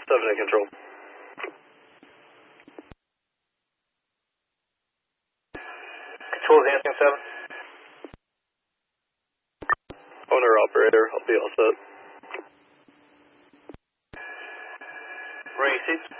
7 in control. Control advancing 7. Owner operator, I'll be all set. Ready, seats.